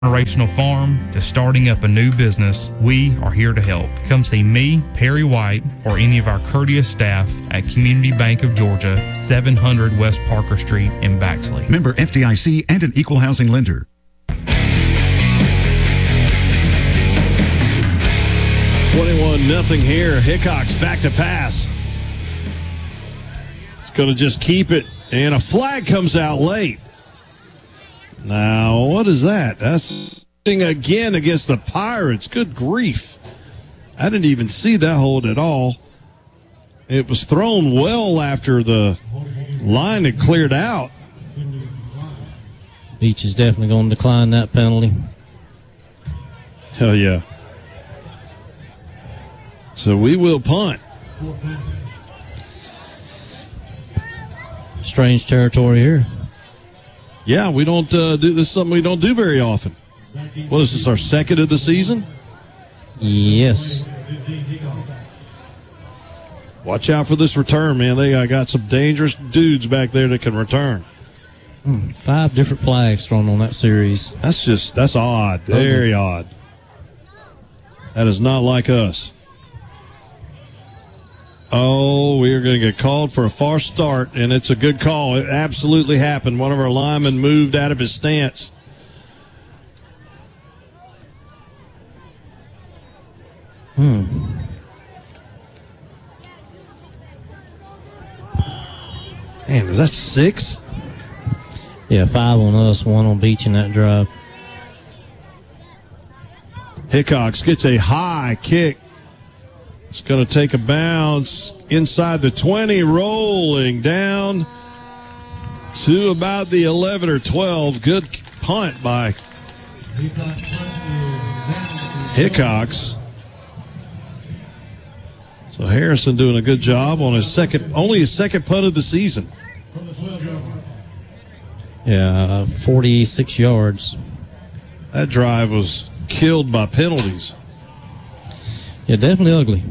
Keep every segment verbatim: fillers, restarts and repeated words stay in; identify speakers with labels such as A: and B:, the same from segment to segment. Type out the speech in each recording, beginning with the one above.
A: generational farm to starting up a new business, we are here to help. Come see me, Perry White, or any of our courteous staff at Community Bank of Georgia, seven hundred West Parker Street in Baxley.
B: Member F D I C and an equal housing lender.
C: twenty-one nothing here. Hickox back to pass. It's going to just keep it, and a flag comes out late. Now, what is that? That's again against the Pirates. Good grief. I didn't even see that hold at all. It was thrown well after the line had cleared out.
D: Beach is definitely going to decline that penalty.
C: Hell yeah. So we will punt.
D: Strange territory here.
C: Yeah, we don't uh, do this. Is something we don't do very often. What is this? Our second of the season?
D: Yes.
C: Watch out for this return, man. They uh, got some dangerous dudes back there that can return.
D: Mm, five different flags thrown on that series.
C: That's just that's odd. Very odd. That is not like us. Oh, we are going to get called for a false start, and it's a good call. It absolutely happened. One of our linemen moved out of his stance.
D: Hmm.
C: Man, is that six?
D: Yeah, five on us, one on Beach in that drive.
C: Hickox gets a high kick. It's going to take a bounce inside the twenty, rolling down to about the eleven or twelve. Good punt by Hickox. So Harrison doing a good job on his second, only his second punt of the season.
D: Yeah, forty-six yards.
C: That drive was killed by penalties.
D: Yeah, definitely ugly.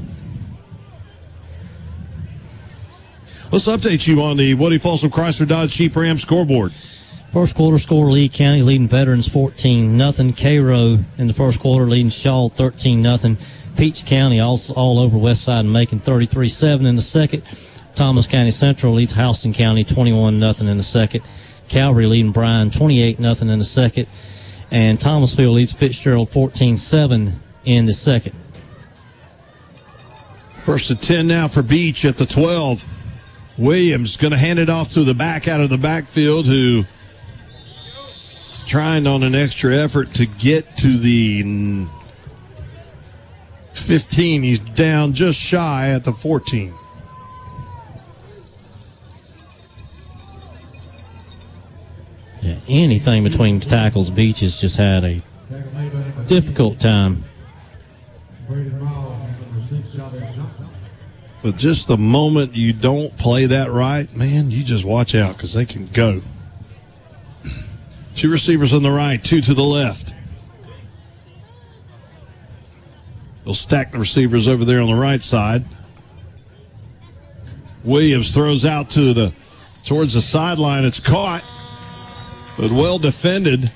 C: Let's update you on the Woody Folsom Chrysler Dodge Jeep Ram scoreboard.
D: First quarter score, Lee County leading Veterans fourteen nothing. Cairo in the first quarter leading Shaw thirteen nothing. Peach County also all over West Side and Macon thirty-three seven in the second. Thomas County Central leads Houston County twenty-one nothing in the second. Calvary leading Bryan twenty-eight nothing in the second. And Thomasville leads Fitzgerald fourteen seven in the second.
C: First and ten now for Beach at the twelve. Williams going to hand it off to the back out of the backfield, who is trying on an extra effort to get to the fifteen. He's down just shy at the fourteen.
D: Yeah, anything between the tackles, Beach has just had a difficult time.
C: But just the moment you don't play that right, man, you just watch out because they can go. Two receivers on the right, two to the left. They'll stack the receivers over there on the right side. Williams throws out to the towards the sideline. It's caught, but well defended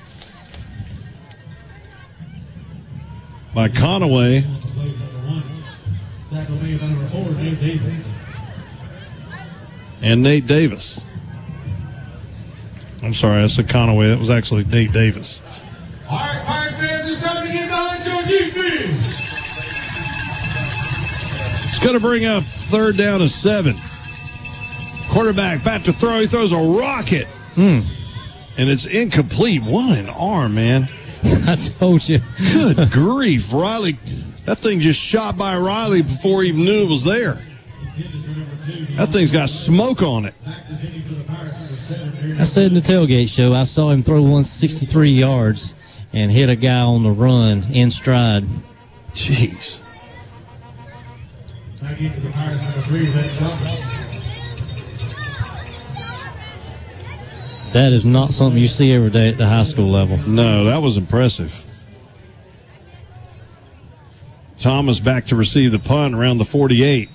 C: by Conaway. And Nate Davis. I'm sorry, I said Conaway. That was actually Nate Davis.
E: All right, Pirate fans, it's time to get behind your defense.
C: It's going to bring up third down to seven. Quarterback back to throw. He throws a rocket.
D: Mm.
C: And it's incomplete. What an arm, man.
D: I told you.
C: Good grief. Riley, that thing just shot by Riley before he even knew it was there. That thing's got smoke on it.
D: I said in the tailgate show, I saw him throw one sixty-three yards and hit a guy on the run in stride.
C: Jeez.
D: That is not something you see every day at the high school level.
C: No, that was impressive. Thomas back to receive the punt around the forty-eight.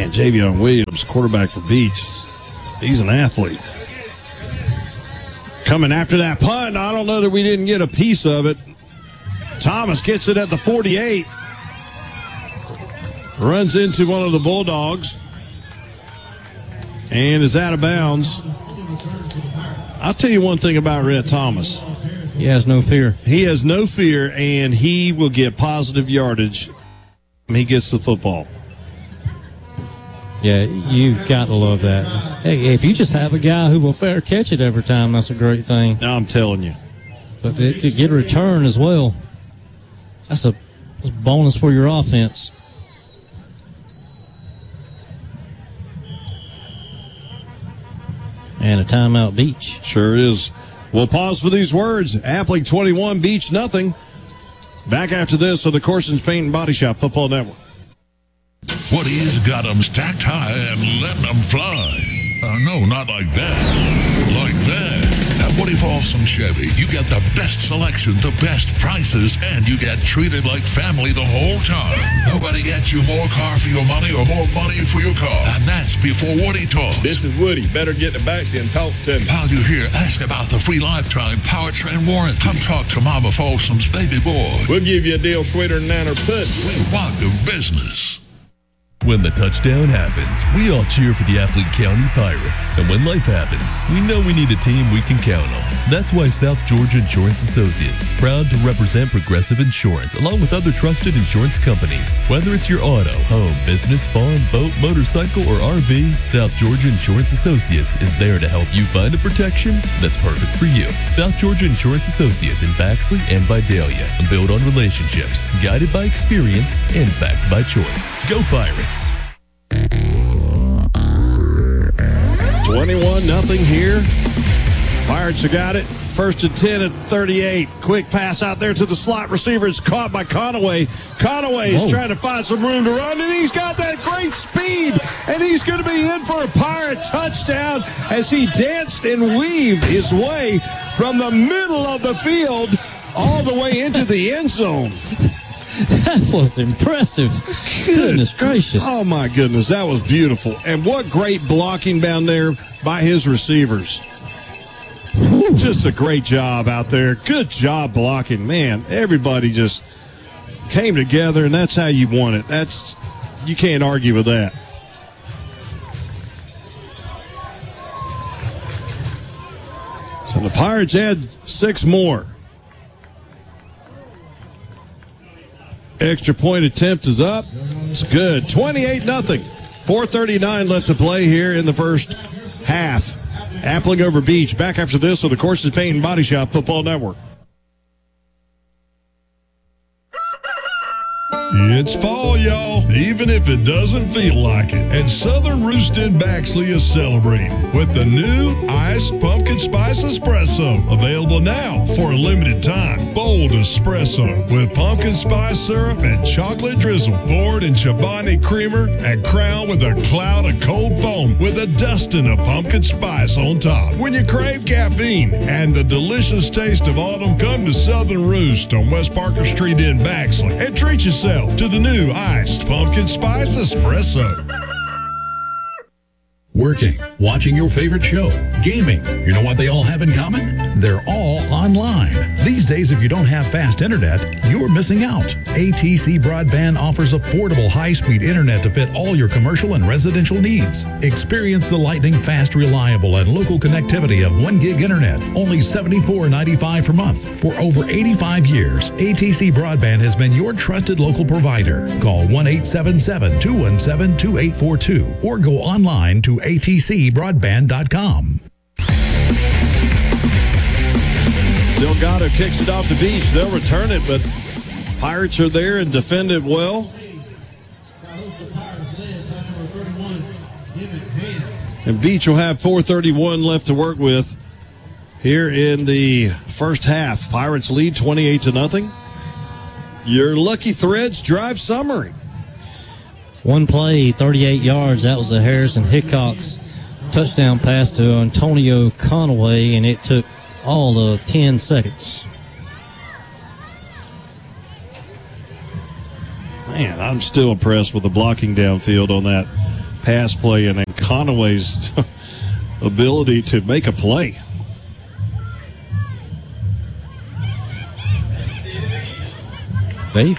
C: Man, Javion Williams, quarterback for Beach, he's an athlete. Coming after that punt, I don't know that we didn't get a piece of it. Thomas gets it at the forty-eight. Runs into one of the Bulldogs and is out of bounds. I'll tell you one thing about Rhett Thomas.
D: He has no fear.
C: He has no fear, and he will get positive yardage when he gets the football.
D: Yeah, you've got to love that. Hey, if you just have a guy who will fair catch it every time, that's a great thing.
C: I'm telling you.
D: But to, to get a return as well, that's a, that's a bonus for your offense. And a timeout, Beach.
C: Sure is. We'll pause for these words. Athlete twenty-one, Beach nothing. Back after this on the Corson's Paint and Body Shop Football Network.
F: Woody's got 'em stacked high and letting 'em fly. Uh, no, not like that. Like that. At Woody Folsom Chevy, you get the best selection, the best prices, and you get treated like family the whole time. Nobody gets you more car for your money or more money for your car. And that's before Woody talks.
G: This is Woody. Better get the backseat and talk to me.
F: While you're here, ask about the free lifetime powertrain warranty. Come talk to Mama Folsom's baby boy.
G: We'll give you a deal sweeter than niner pudding.
F: We want the business.
H: When the touchdown happens, we all cheer for the Appling County Pirates. And when life happens, we know we need a team we can count on. That's why South Georgia Insurance Associates is proud to represent Progressive Insurance along with other trusted insurance companies. Whether it's your auto, home, business, farm, boat, motorcycle, or R V, South Georgia Insurance Associates is there to help you find a protection that's perfect for you. South Georgia Insurance Associates in Baxley and Vidalia. Built on relationships, guided by experience, and backed by choice. Go Pirates!
C: twenty-one nothing here. Pirates have got it. First and ten at thirty-eight. Quick pass out there to the slot receiver. It's caught by Conaway. Conaway is trying to find some room to run, and he's got that great speed, and he's going to be in for a Pirate touchdown as he danced and weaved his way from the middle of the field all the way into the end zone.
D: That was impressive. Goodness gracious.
C: Oh, my goodness. That was beautiful. And what great blocking down there by his receivers. Just a great job out there. Good job blocking. Man, everybody just came together, and that's how you want it. That's, you can't argue with that. So the Pirates add six more. Extra point attempt is up. It's good. twenty-eight nothing. four thirty-nine left to play here in the first half. Appling over Beach. Back after this on the Corson's Paint and Body Shop Football Network.
I: It's fall, y'all, even if it doesn't feel like it. And Southern Roost in Baxley is celebrating with the new Iced Pumpkin Spice Espresso. Available now for a limited time. Bold espresso with pumpkin spice syrup and chocolate drizzle. Poured in Chobani creamer and crowned with a cloud of cold foam with a dusting of pumpkin spice on top. When you crave caffeine and the delicious taste of autumn, come to Southern Roost on West Parker Street in Baxley and treat yourself to the new Iced Pumpkin Spice Espresso.
J: Working, watching your favorite show, gaming. You know what they all have in common? They're all online. These days, if you don't have fast internet, you're missing out. A T C Broadband offers affordable high-speed internet to fit all your commercial and residential needs. Experience the lightning fast, reliable, and local connectivity of one gig internet, only seventy-four ninety-five per month. For over eighty-five years, A T C Broadband has been your trusted local provider. Call one eight seven seven, two one seven, two eight four two or go online to A T C broadband dot com.
C: Delgado kicks it off the Beach. They'll return it, but Pirates are there and defend it well. And Beach will have four thirty-one left to work with here in the first half. Pirates lead twenty-eight to nothing. Your Lucky Threads drive summary.
D: One play, thirty-eight yards. That was a Harrison Hickox touchdown pass to Antonio Conaway, and it took all of ten seconds.
C: Man, I'm still impressed with the blocking downfield on that pass play and Conaway's ability to make a play.
D: Dave?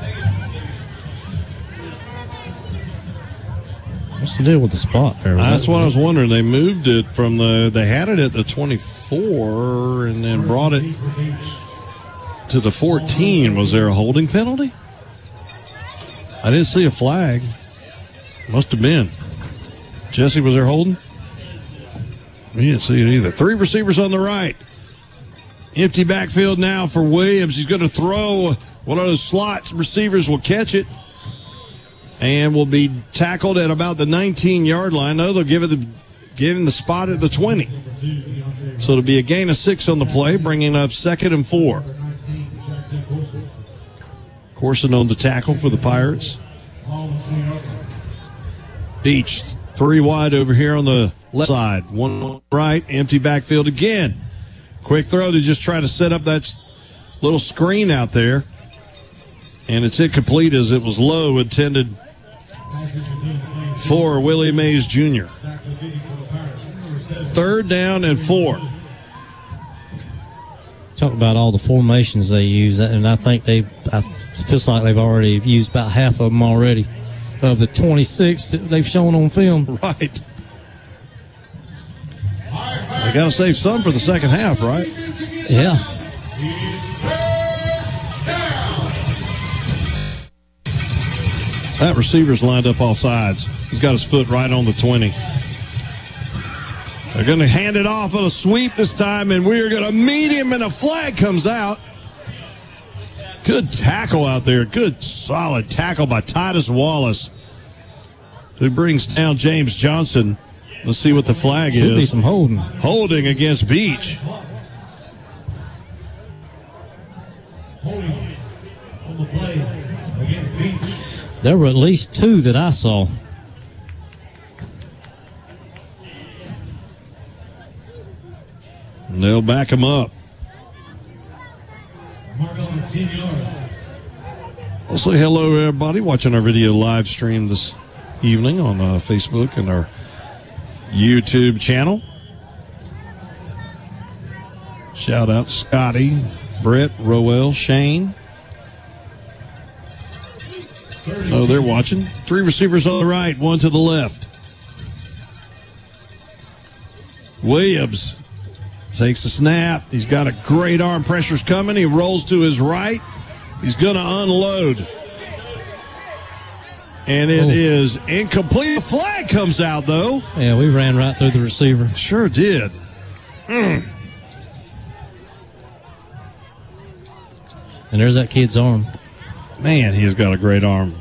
D: What's the deal with the spot there?
C: That's what I was wondering. They moved it from the, they had it at the twenty-four and then brought it to the fourteen. Was there a holding penalty? I didn't see a flag. Must have been. Jesse, was there holding? We didn't see it either. Three receivers on the right. Empty backfield now for Williams. He's going to throw. One of those slot receivers will catch it and will be tackled at about the nineteen-yard line. No, they'll give it the give him the spot at the twenty. So it'll be a gain of six on the play, bringing up second and four. Corson on the tackle for the Pirates. Beach, three wide over here on the left side. One right, empty backfield again. Quick throw to just try to set up that little screen out there. And it's incomplete as it was low, intended for Willie Mays Junior Third down and four.
D: Talk about all the formations they use, and I think they've, I feels like they've already used about half of them already of the twenty-six that they've shown on film.
C: Right. They got to save some for the second half, right?
D: Yeah.
C: That receiver's lined up all sides. He's got his foot right on the twenty. They're going to hand it off on a sweep this time, and we're going to meet him, and a flag comes out. Good tackle out there. Good, solid tackle by Titus Wallace, who brings down James Johnson. Let's see what the flag
D: Should
C: is.
D: be some holding.
C: Holding against Beach.
E: Holding on the play against Beach.
D: There were at least two that I saw.
C: And they'll back him up. I'll say hello to everybody watching our video live stream this evening on uh, Facebook and our YouTube channel. Shout out Scotty, Brett, Roel, Shane. Oh, they're watching. Three receivers on the right, one to the left. Williams takes a snap. He's got a great arm. Pressure's coming. He rolls to his right. He's going to unload. And it oh. is incomplete. The flag comes out, though.
D: Yeah, we ran right through the receiver.
C: Sure did. Mm.
D: And there's that kid's arm.
C: Man, he has got a great arm.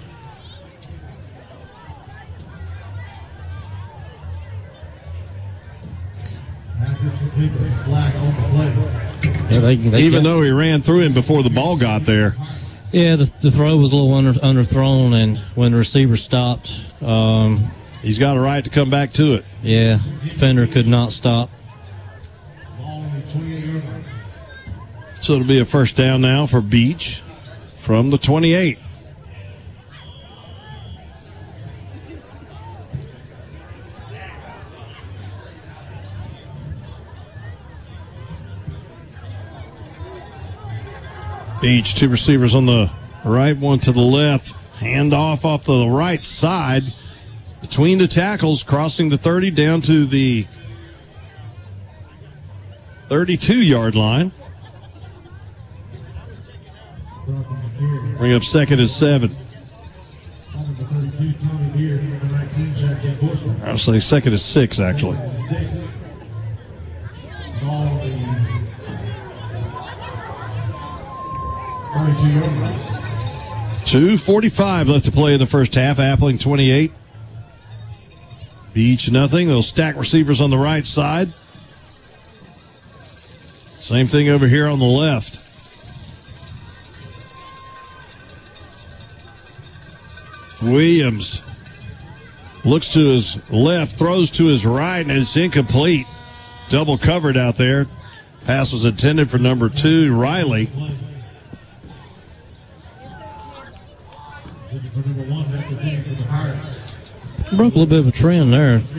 D: Yeah, they, they
C: Even
D: got,
C: though he ran through him before the ball got there.
D: Yeah, the, the throw was a little under, underthrown, and when the receiver stopped, um,
C: he's got a right to come back to it.
D: Yeah, defender could not stop.
C: So it'll be a first down now for Beach from the twenty-eight. Beach, two receivers on the right, one to the left. Hand off off the right side between the tackles, crossing the thirty down to the thirty-two-yard line. Bring up second and seven. I'll say second and six, actually. two forty-five left to play in the first half. Appling twenty-eight. Beach nothing. They'll stack receivers on the right side. Same thing over here on the left. Williams looks to his left, throws to his right, and it's incomplete. Double covered out there. Pass was intended for number two, Riley.
D: Broke a little bit of a trend there.